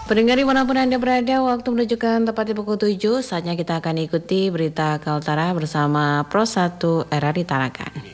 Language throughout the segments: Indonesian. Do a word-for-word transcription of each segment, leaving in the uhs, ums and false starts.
Pendengar dimanapun Anda berada, waktu menunjukkan tepat di pukul tujuh, saatnya kita akan ikuti berita Kaltara bersama Pro satu R R I Tarakan.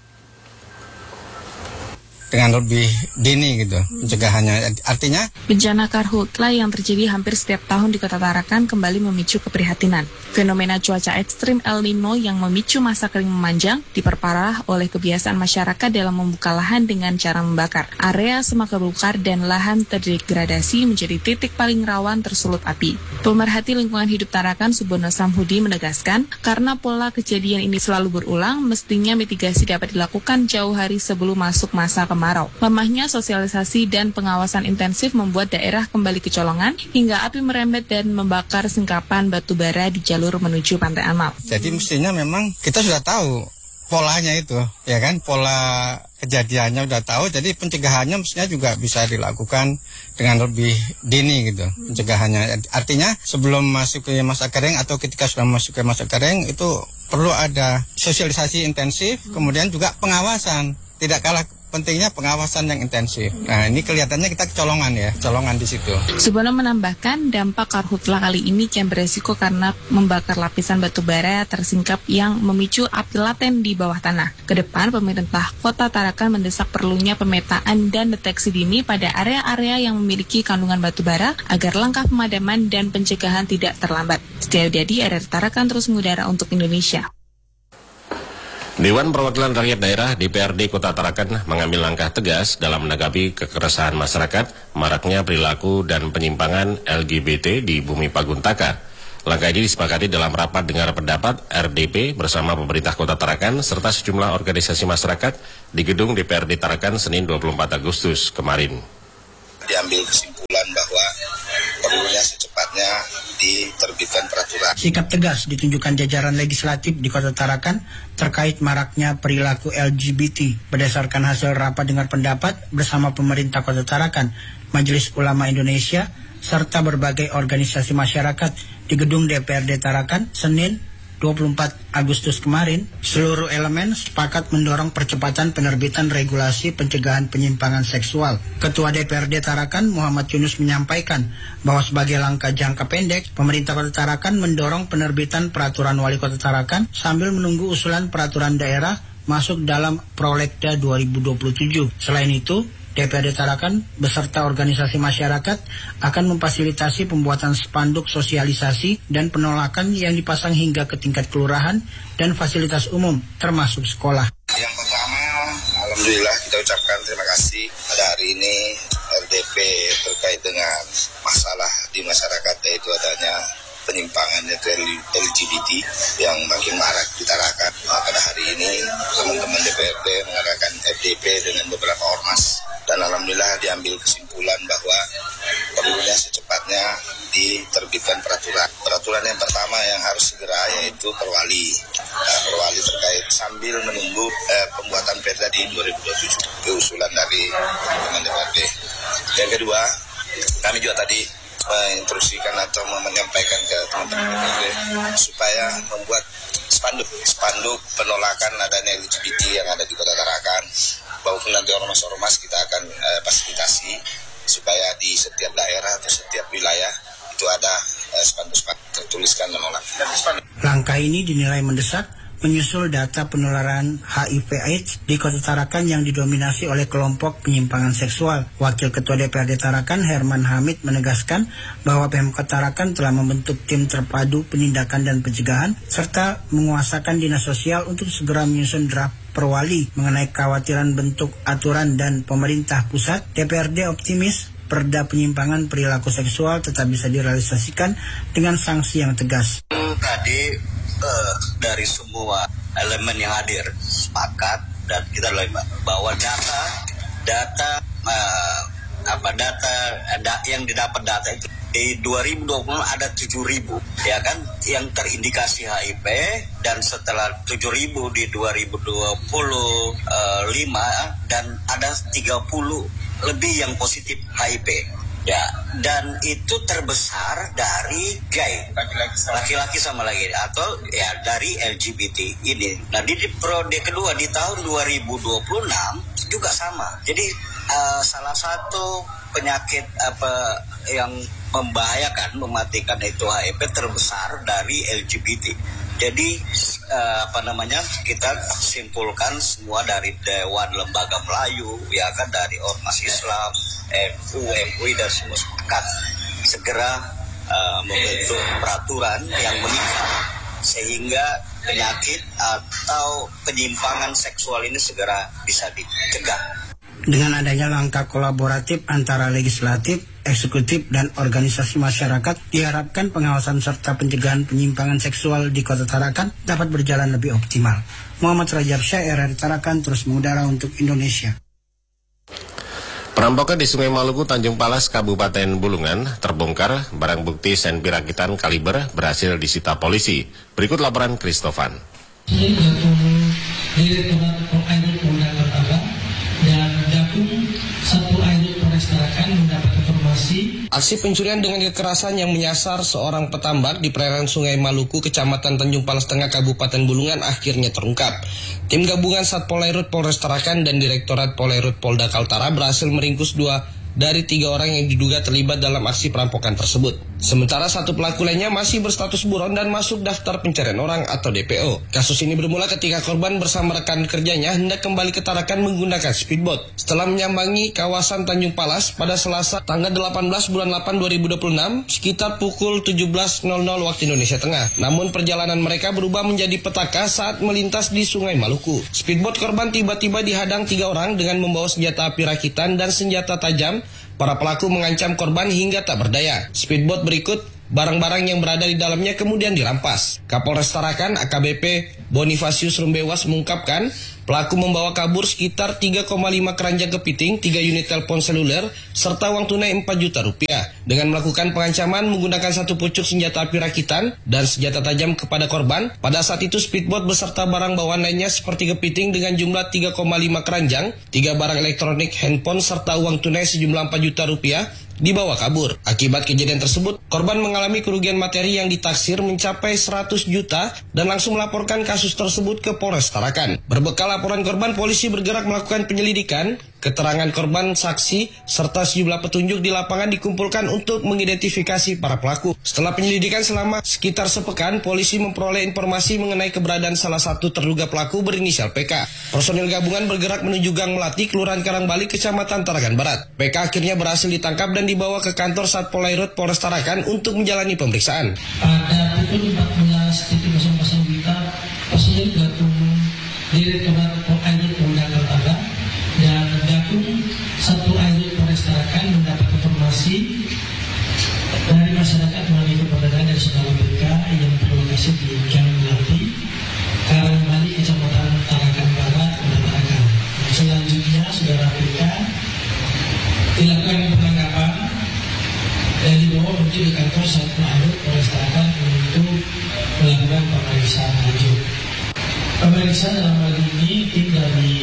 Dengan lebih dini gitu pencegahannya, artinya bencana karhutla yang terjadi hampir setiap tahun di Kota Tarakan kembali memicu keprihatinan. Fenomena cuaca ekstrim El Nino yang memicu masa kering memanjang diperparah oleh kebiasaan masyarakat dalam membuka lahan dengan cara membakar. Area semak terbakar dan lahan terdegradasi menjadi titik paling rawan tersulut api. Pemerhati lingkungan hidup Tarakan Subono Samhudi menegaskan, karena pola kejadian ini selalu berulang, mestinya mitigasi dapat dilakukan jauh hari sebelum masuk masa kemarau. Lemahnya sosialisasi dan pengawasan intensif membuat daerah kembali kecolongan hingga api merembet dan membakar singkapan batu bara di jalur menuju Pantai Amal. Jadi mestinya memang kita sudah tahu polanya itu, ya kan, pola kejadiannya udah tahu, jadi pencegahannya mestinya juga bisa dilakukan dengan lebih dini gitu, pencegahannya. Artinya sebelum masuk ke masa kering atau ketika sudah masuk ke masa kering itu perlu ada sosialisasi intensif, kemudian juga pengawasan, tidak kalah pentingnya pengawasan yang intensif. Nah, ini kelihatannya kita kecolongan ya, kecolongan di situ. Subono menambahkan dampak karhutla kali ini kian beresiko karena membakar lapisan batu bara tersingkap yang memicu api laten di bawah tanah. Kedepan, pemerintah Kota Tarakan mendesak perlunya pemetaan dan deteksi dini pada area-area yang memiliki kandungan batu bara agar langkah pemadaman dan pencegahan tidak terlambat. Setia Udiadi, R R I Tarakan terus mengudara untuk Indonesia. Dewan Perwakilan Rakyat Daerah D P R D Kota Tarakan mengambil langkah tegas dalam menanggapi kekeresahan masyarakat, maraknya perilaku dan penyimpangan L G B T di Bumi Paguntaka. Langkah ini disepakati dalam rapat dengar pendapat R D P bersama pemerintah Kota Tarakan serta sejumlah organisasi masyarakat di gedung D P R D Tarakan Senin dua puluh empat Agustus kemarin. Diambil kesimpulan bahwa perlunya secepatnya diterbitkan peraturan. Sikap tegas ditunjukkan jajaran legislatif di Kota Tarakan terkait maraknya perilaku L G B T berdasarkan hasil rapat dengar pendapat bersama pemerintah Kota Tarakan, Majelis Ulama Indonesia, serta berbagai organisasi masyarakat di gedung D P R D Tarakan Senin dua puluh empat Agustus kemarin. Seluruh elemen sepakat mendorong percepatan penerbitan regulasi pencegahan penyimpangan seksual. Ketua D P R D Tarakan Muhammad Yunus menyampaikan bahwa sebagai langkah jangka pendek, pemerintah Kota Tarakan mendorong penerbitan peraturan wali Kota Tarakan sambil menunggu usulan peraturan daerah masuk dalam Prolegda dua ribu dua puluh tujuh. Selain itu, D P R D Tarakan beserta organisasi masyarakat akan memfasilitasi pembuatan spanduk sosialisasi dan penolakan yang dipasang hingga ke tingkat kelurahan dan fasilitas umum termasuk sekolah. Yang pertama, alhamdulillah kita ucapkan terima kasih pada hari ini R D P terkait dengan masalah di masyarakat, yaitu adanya penyimpangan L G B T yang makin marak di Tarakan. Nah, pada hari ini teman-teman D P R D mengadakan R D P dengan beberapa ormas dan alhamdulillah diambil kesimpulan bahwa perlunya secepatnya diterbitkan peraturan. Peraturan yang pertama yang harus segera yaitu perwali. Nah, perwali terkait sambil menunggu eh, pembuatan Perda di dua ribu dua puluh tujuh, keusulan dari teman-teman D P R D. Yang kedua, kami juga tadi menginstruksikan atau menyampaikan ke teman-teman D P R D supaya membuat spanduk spanduk penolakan adanya L G B T yang ada di Kota Tarakan, maupun nanti ormas-ormas kita akan eh, fasilitasi supaya di setiap daerah atau setiap wilayah itu ada eh, spanduk-spanduk tertuliskan menolak. Langkah ini dinilai mendesak menyusul data penularan H I V AIDS di Kota Tarakan yang didominasi oleh kelompok penyimpangan seksual. Wakil Ketua D P R D Tarakan Herman Hamid menegaskan bahwa Pemkot Tarakan telah membentuk tim terpadu penindakan dan pencegahan serta menguasakan Dinas Sosial untuk segera menyusun draft perwali mengenai kekhawatiran bentuk aturan dan pemerintah pusat. D P R D optimis Perda penyimpangan perilaku seksual tetap bisa direalisasikan dengan sanksi yang tegas. Tadi uh, dari semua elemen yang hadir sepakat dan kita bahwa data data uh, apa data ada yang didapat data itu di dua ribu dua puluh ada tujuh ribu ya kan yang terindikasi H I V, dan setelah tujuh ribu di dua ribu dua puluh lima dan ada tiga puluh lebih yang positif H I V. Ya, dan itu terbesar dari gay, laki-laki sama laki atau ya dari L G B T ini. Nah, di periode kedua di tahun dua ribu dua puluh enam juga sama. Jadi uh, salah satu penyakit apa yang membahayakan, mematikan itu H I V terbesar dari L G B T. Jadi uh, apa namanya kita simpulkan semua dari Dewan Lembaga Melayu, ya kan, dari Ormas Islam, N U, M U I dan semua sepakat segera uh, membentuk peraturan yang mengikat sehingga penyakit atau penyimpangan seksual ini segera bisa dicegah. Dengan adanya langkah kolaboratif antara legislatif, eksekutif, dan organisasi masyarakat, diharapkan pengawasan serta pencegahan penyimpangan seksual di Kota Tarakan dapat berjalan lebih optimal. Muhammad Rajab Syah, R R I Tarakan, terus mengudara untuk Indonesia. Perampokan di Sungai Maluku, Tanjung Palas, Kabupaten Bulungan terbongkar, barang bukti sen pirakitan kaliber berhasil disita polisi. Berikut laporan Kristofan. Aksi pencurian dengan kekerasan yang menyasar seorang petambak di perairan Sungai Maluku, Kecamatan Tanjung Palas Tengah, Kabupaten Bulungan akhirnya terungkap. Tim gabungan Satpol Airut Polres Tarakan dan Direktorat Polairut Polda Kaltara berhasil meringkus dua dari tiga orang yang diduga terlibat dalam aksi perampokan tersebut. Sementara satu pelaku lainnya masih berstatus buron dan masuk daftar pencarian orang atau D P O. Kasus ini bermula ketika korban bersama rekan kerjanya hendak kembali ke Tarakan menggunakan speedboat. Setelah menyambangi kawasan Tanjung Palas pada Selasa tanggal delapan belas bulan delapan dua ribu dua puluh enam sekitar pukul tujuh belas waktu Indonesia Tengah. Namun perjalanan mereka berubah menjadi petaka saat melintas di Sungai Maluku. Speedboat korban tiba-tiba dihadang tiga orang dengan membawa senjata api rakitan dan senjata tajam. Para pelaku mengancam korban hingga tak berdaya. Speedboat berikut, barang-barang yang berada di dalamnya kemudian dirampas. Kapolres Tarakan A K B P Bonifasius Rumbewas mengungkapkan, pelaku membawa kabur sekitar tiga koma lima keranjang kepiting, tiga unit telepon seluler, serta uang tunai empat juta rupiah. Dengan melakukan pengancaman menggunakan satu pucuk senjata api rakitan dan senjata tajam kepada korban, pada saat itu speedboat beserta barang bawaan lainnya seperti kepiting dengan jumlah tiga koma lima keranjang, tiga barang elektronik, handphone, serta uang tunai sejumlah empat juta rupiah, dibawa kabur. Akibat kejadian tersebut, korban mengalami kerugian materi yang ditaksir mencapai seratus juta dan langsung melaporkan kasus tersebut ke Polres Tarakan. Berbekal laporan korban, polisi bergerak melakukan penyelidikan. Keterangan korban, saksi, serta sejumlah petunjuk di lapangan dikumpulkan untuk mengidentifikasi para pelaku. Setelah penyelidikan selama sekitar sepekan, polisi memperoleh informasi mengenai keberadaan salah satu terduga pelaku berinisial P K. Personil gabungan bergerak menuju Gang Melati, Kelurahan Karangbali, Kecamatan Tarakan Barat. P K akhirnya berhasil ditangkap dan dibawa ke kantor Satpol Airut Polres Tarakan untuk menjalani pemeriksaan. Pada pukul empat belas Wita, personil gabungan Direktorat Polairut Polda Kaltara dan gabung Satpol Airut Polres Tarakan mendapat informasi dari masyarakat melalui keberadaan dari saudara B K yang berlokasi di Gang Melati, Karangbali, Kecamatan Tarakan Barat, Kota Tarakan. Selanjutnya saudara B K dilakukan penangkapan dan dibawa menuju ke kantor Satpol Airut Polres Tarakan untuk melakukan pemeriksaan lanjut. Pemeriksaan dalam hal ini tim dari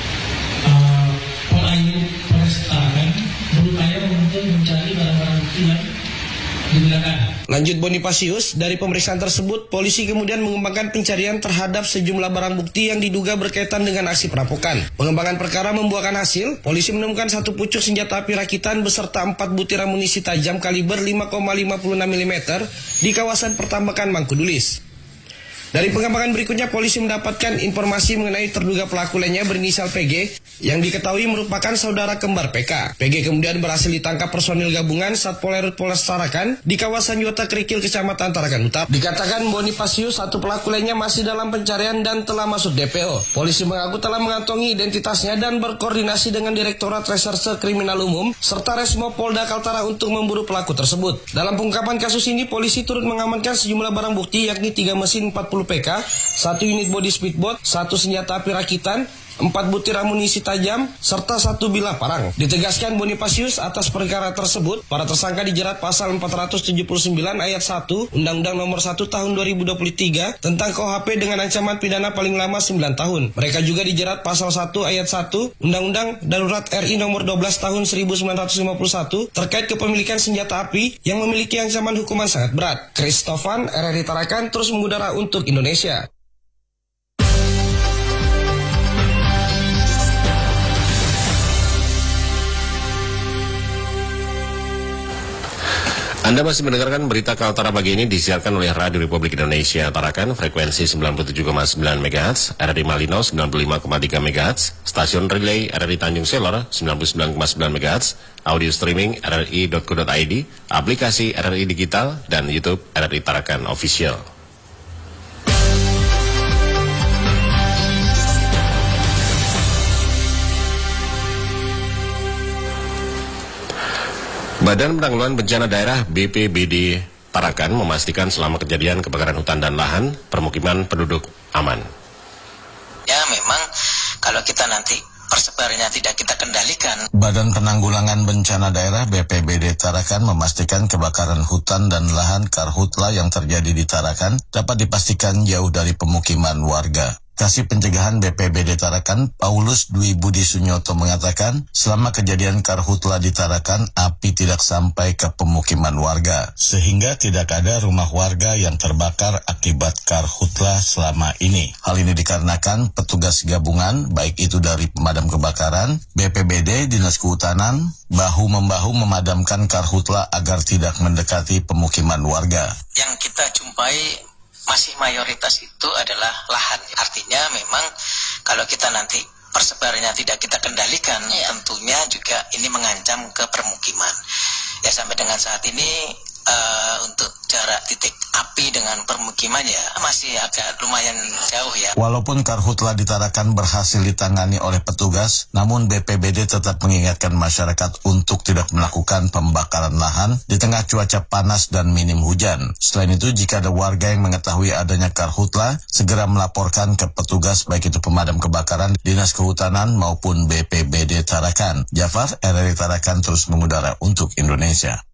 uh, Polairut Polres Tarakan berupaya untuk mencari barang-barang bukti yang digunakan. Lanjut Bonifasius, dari pemeriksaan tersebut, polisi kemudian mengembangkan pencarian terhadap sejumlah barang bukti yang diduga berkaitan dengan aksi perampokan. Pengembangan perkara membuahkan hasil, polisi menemukan satu pucuk senjata api rakitan beserta empat butir amunisi tajam kaliber lima koma lima enam milimeter di kawasan pertambakan Mangkudulis. Dari pengembangan berikutnya, polisi mendapatkan informasi mengenai terduga pelaku lainnya berinisial P G yang diketahui merupakan saudara kembar P K. P G kemudian berhasil ditangkap personil gabungan Satpol Airut Polres Tarakan di kawasan Yota Kerikil, Kecamatan Tarakan Utara. Dikatakan Bonifasius, satu pelaku lainnya masih dalam pencarian dan telah masuk D P O. Polisi mengaku telah mengantongi identitasnya dan berkoordinasi dengan Direktorat Reserse Kriminal Umum serta Resmo Polda Kaltara untuk memburu pelaku tersebut. Dalam pengungkapan kasus ini, polisi turut mengamankan sejumlah barang bukti yakni tiga mesin empat puluh P K, satu unit body speedboat, satu senjata api rakitan, empat butir amunisi tajam, serta satu bilah parang. Ditegaskan Bonifasius, atas perkara tersebut, para tersangka dijerat pasal empat ratus tujuh puluh sembilan ayat satu Undang-Undang Nomor satu Tahun dua ribu dua puluh tiga tentang K U H P dengan ancaman pidana paling lama sembilan tahun. Mereka juga dijerat pasal satu ayat satu Undang-Undang Darurat R I Nomor dua belas Tahun seribu sembilan ratus lima puluh satu terkait kepemilikan senjata api yang memiliki ancaman hukuman sangat berat. Kristofan, R R I Tarakan, terus mengudara untuk Indonesia. Anda masih mendengarkan berita Kaltara pagi ini disiarkan oleh Radio Republik Indonesia Tarakan, frekuensi sembilan puluh tujuh koma sembilan megahertz, R R I Malino sembilan puluh lima koma tiga megahertz, stasiun relay R R I Tanjung Selor sembilan puluh sembilan koma sembilan megahertz, audio streaming r r i dot co dot i d, aplikasi R R I Digital, dan YouTube R R I Tarakan Official. Badan Penanggulangan Bencana Daerah B P B D Tarakan memastikan selama kejadian kebakaran hutan dan lahan, permukiman penduduk aman. Ya memang kalau kita nanti persebarannya tidak kita kendalikan. Badan Penanggulangan Bencana Daerah B P B D Tarakan memastikan kebakaran hutan dan lahan karhutla yang terjadi di Tarakan dapat dipastikan jauh dari pemukiman warga. Kasih Pencegahan B P B D Tarakan, Paulus Dwi Budi Sunyoto mengatakan, selama kejadian karhutla di Tarakan, api tidak sampai ke pemukiman warga, sehingga tidak ada rumah warga yang terbakar akibat karhutla selama ini. Hal ini dikarenakan petugas gabungan, baik itu dari pemadam kebakaran, B P B D, Dinas Kehutanan, bahu-membahu memadamkan karhutla agar tidak mendekati pemukiman warga. Yang kita jumpai masih mayoritas itu adalah lahan. Artinya memang kalau kita nanti persebarannya tidak kita kendalikan, ya, tentunya juga ini mengancam ke permukiman. Ya sampai dengan saat ini uh, untuk jarak titik api dengan permukiman ya masih agak lumayan jauh ya. Walaupun karhutla di Tarakan berhasil ditangani oleh petugas, namun B P B D tetap mengingatkan masyarakat untuk tidak melakukan pembakaran lahan di tengah cuaca panas dan minim hujan. Selain itu, jika ada warga yang mengetahui adanya karhutla, segera melaporkan ke petugas baik itu pemadam kebakaran, Dinas Kehutanan maupun B P B D Tarakan. Jafar, R R I Tarakan terus mengudara untuk Indonesia.